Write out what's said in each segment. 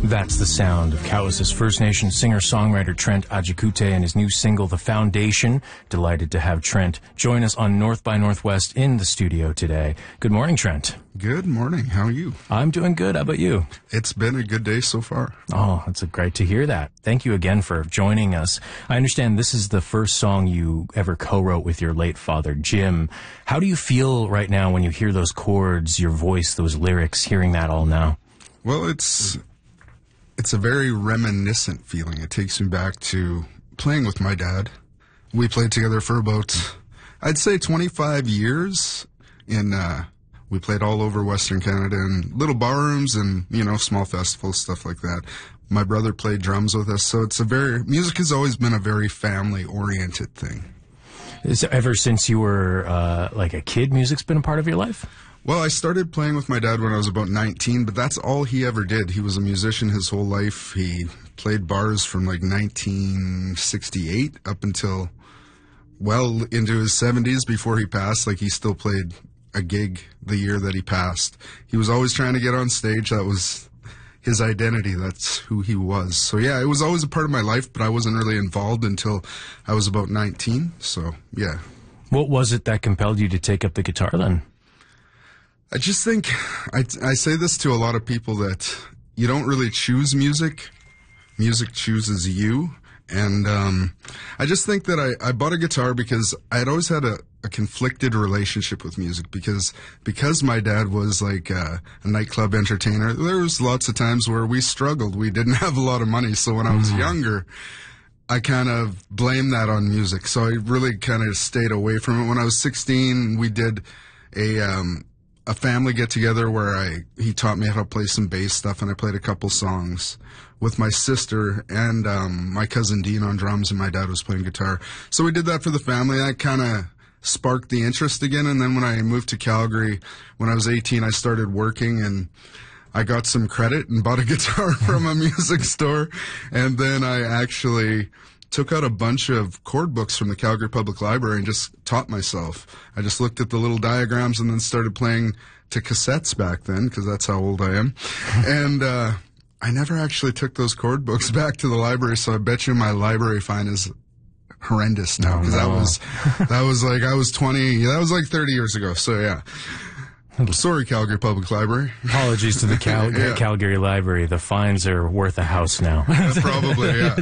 That's the sound of Cowessess First Nation singer-songwriter Trent Ajikute and his new single, The Foundation. Delighted to have Trent join us on North by Northwest in the studio today. Good morning, Trent. Good morning. How are you? I'm doing good. How about you? It's been a good day so far. Oh, it's great to hear that. Thank you again for joining us. I understand this is the first song you ever co-wrote with your late father, Jim. How do you feel right now when you hear those chords, your voice, those lyrics, hearing that all now? Well, it's a very reminiscent feeling. It takes me back to playing with my dad. We played together for about, I'd say 25 years. We played all over Western Canada in little bar rooms and, small festivals, stuff like that. My brother played drums with us. So music has always been a very family-oriented thing. Ever since you were like a kid, music's been a part of your life? Well, I started playing with my dad when I was about 19, but that's all he ever did. He was a musician his whole life. He played bars from like 1968 up until well into his 70s before he passed. Like, he still played a gig the year that he passed. He was always trying to get on stage. That was his identity. That's who he was. So yeah, it was always a part of my life, but I wasn't really involved until I was about 19. So yeah. What was it that compelled you to take up the guitar then? I just think, I say this to a lot of people, that you don't really choose music. Music chooses you. And I just think that I bought a guitar because I had always had a conflicted relationship with music, because my dad was like a nightclub entertainer. There was lots of times where we struggled. We didn't have a lot of money. So when I was younger, I kind of blamed that on music. So I really kind of stayed away from it. When I was 16, we did a family get-together where he taught me how to play some bass stuff, and I played a couple songs with my sister and my cousin Dean on drums, and my dad was playing guitar. So we did that for the family. That kind of sparked the interest again, and then when I moved to Calgary, when I was 18, I started working, and I got some credit and bought a guitar from a music store, and then I actually took out a bunch of chord books from the Calgary Public Library and just taught myself. I just looked at the little diagrams and then started playing to cassettes back then, because that's how old I am. And I never actually took those chord books back to the library, so I bet you my library fine is horrendous now, because that was like, I was 20, that was like 30 years ago. So yeah. Sorry, Calgary Public Library. Apologies to the Calgary Library. The fines are worth a house now. Probably, yeah.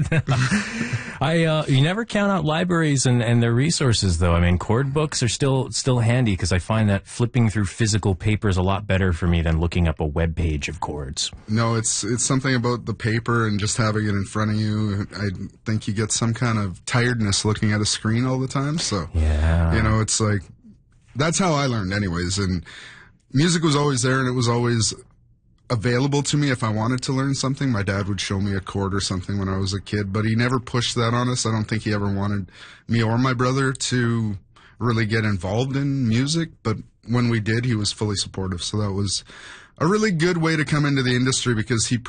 You never count out libraries and their resources, though. I mean, chord books are still handy, because I find that flipping through physical paper is a lot better for me than looking up a web page of chords. No, it's something about the paper and just having it in front of you. I think you get some kind of tiredness looking at a screen all the time. So, yeah. It's like, that's how I learned anyways. And music was always there, and it was always available to me if I wanted to learn something. My dad would show me a chord or something when I was a kid, but he never pushed that on us. I don't think he ever wanted me or my brother to really get involved in music, but when we did, he was fully supportive. So that was a really good way to come into the industry, because he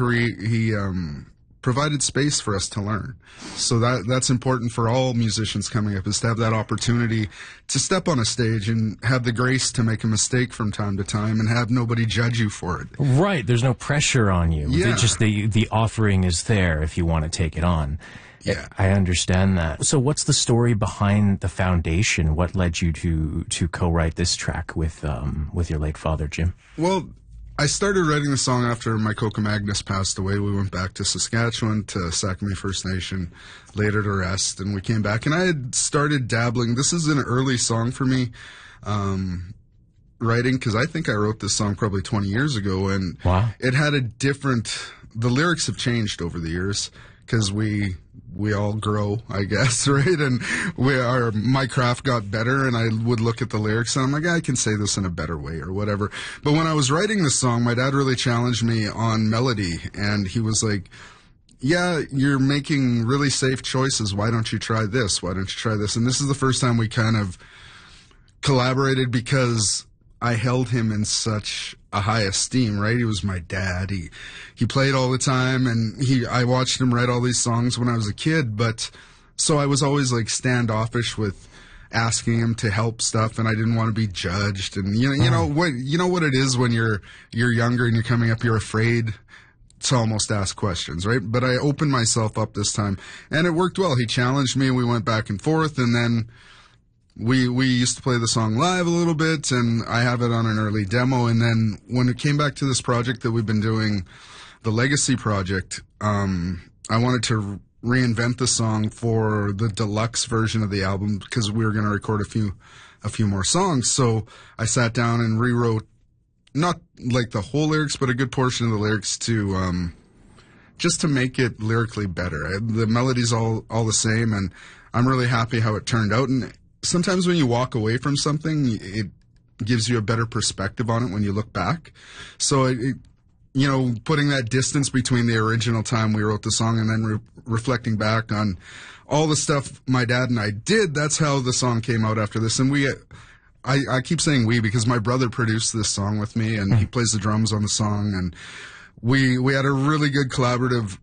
provided space for us to learn. So that's important for all musicians coming up, is to have that opportunity to step on a stage and have the grace to make a mistake from time to time and have nobody judge you for it. Right. There's no pressure on you. Yeah. It's just the offering is there if you want to take it on. Yeah. I understand that. So what's the story behind The Foundation? What led you to co-write this track with your late father, Jim? Well, I started writing the song after my Coca Magnus passed away. We went back to Saskatchewan, to Saakashima First Nation, laid her to rest, and we came back. And I had started dabbling. This is an early song for me, writing, because I think I wrote this song probably 20 years ago, and wow. It had the lyrics have changed over the years, because we all grow, I guess, right? And my craft got better, and I would look at the lyrics and I'm like, I can say this in a better way or whatever. But when I was writing this song, my dad really challenged me on melody, and he was like, yeah, you're making really safe choices. Why don't you try this? Why don't you try this? And this is the first time we kind of collaborated, because I held him in such a high esteem, right? He was my dad. He played all the time, and I watched him write all these songs when I was a kid, but so I was always like standoffish with asking him to help stuff, and I didn't want to be judged. And you know what it is when you're younger and you're coming up, you're afraid to almost ask questions, right? But I opened myself up this time, and it worked well. He challenged me, we went back and forth, and then we used to play the song live a little bit, and I have it on an early demo. And then when it came back to this project that we've been doing, the Legacy project, I wanted to reinvent the song for the deluxe version of the album because we were going to record a few more songs. So I sat down and rewrote, not like the whole lyrics, but a good portion of the lyrics to just to make it lyrically better. The melody's all the same, and I'm really happy how it turned out. And sometimes when you walk away from something, it gives you a better perspective on it when you look back. So you know, putting that distance between the original time we wrote the song and then reflecting back on all the stuff my dad and I did, that's how the song came out after this. And I keep saying we because my brother produced this song with me, and he plays the drums on the song, and we had a really good collaborative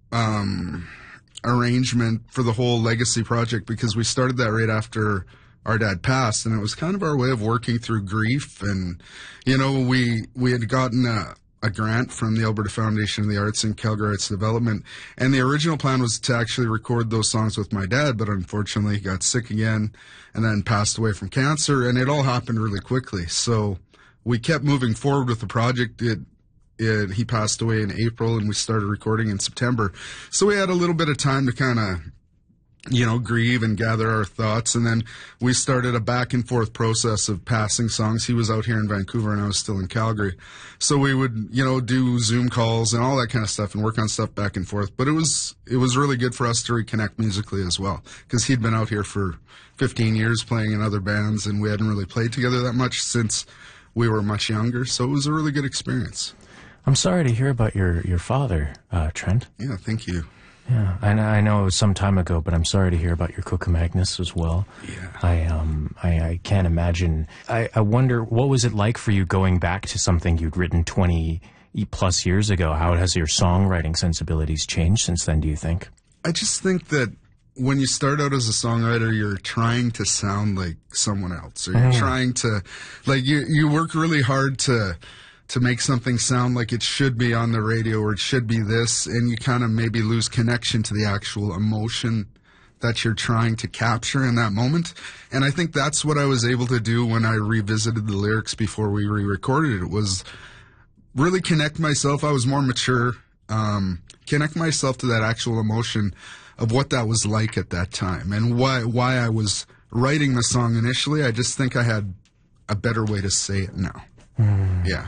arrangement for the whole Legacy project because we started that right after our dad passed, and it was kind of our way of working through grief. And you know, we had gotten a grant from the Alberta Foundation of the Arts and Calgary Arts Development, and the original plan was to actually record those songs with my dad, but unfortunately he got sick again and then passed away from cancer, and it all happened really quickly. So we kept moving forward with the project. He passed away in April, and we started recording in September. So we had a little bit of time to kind of, you know, grieve and gather our thoughts. And then we started a back and forth process of passing songs. He was out here in Vancouver and I was still in Calgary. So we would, you know, do Zoom calls and all that kind of stuff and work on stuff back and forth. But it was really good for us to reconnect musically as well, because he'd been out here for 15 years playing in other bands, and we hadn't really played together that much since we were much younger. So it was a really good experience. I'm sorry to hear about your father, Trent. Yeah, thank you. Yeah, I know it was some time ago, but I'm sorry to hear about your Cuca Magnus as well. Yeah. I can't imagine. I wonder, what was it like for you going back to something you'd written 20 plus years ago? How has your songwriting sensibilities changed since then, do you think? I just think that when you start out as a songwriter, you're trying to sound like someone else, or you're trying to, like, you work really hard to make something sound like it should be on the radio, or it should be this, and you kind of maybe lose connection to the actual emotion that you're trying to capture in that moment. And I think that's what I was able to do when I revisited the lyrics before we re-recorded it, was really connect myself. I was more mature, connect myself to that actual emotion of what that was like at that time, and why I was writing the song initially. I just think I had a better way to say it now. Yeah.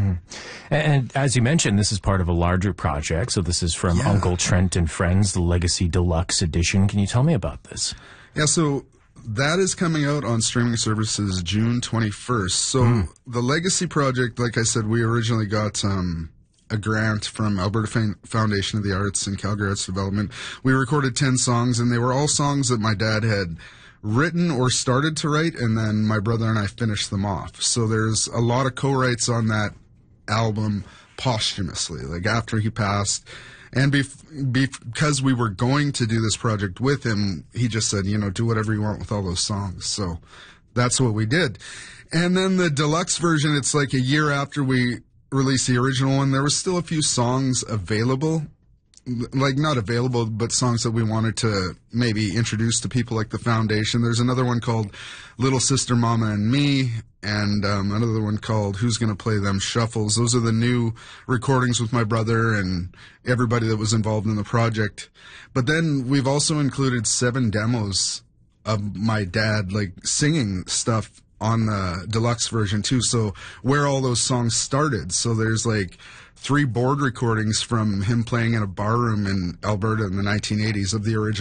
And as you mentioned, this is part of a larger project. So this is from Uncle Trent and Friends, the Legacy Deluxe Edition. Can you tell me about this? Yeah, so that is coming out on streaming services June 21st. So the Legacy project, like I said, we originally got a grant from Alberta Foundation of the Arts and Calgary Arts Development. We recorded 10 songs, and they were all songs that my dad had written or started to write, and then my brother and I finished them off. So there's a lot of co-writes on that album posthumously, like after he passed. And because we were going to do this project with him, he just said, you know, do whatever you want with all those songs. So that's what we did. And then the deluxe version, it's like a year after we released the original one, there were still a few songs available. Like, not available, but songs that we wanted to maybe introduce to people like the Foundation. There's another one called Little Sister, Mama, and Me, and another one called Who's Gonna Play Them Shuffles. Those are the new recordings with my brother and everybody that was involved in the project. But then we've also included 7 demos of my dad, like, singing stuff on the deluxe version too, so where all those songs started. So there's like 3 board recordings from him playing in a bar room in Alberta in the 1980s of the original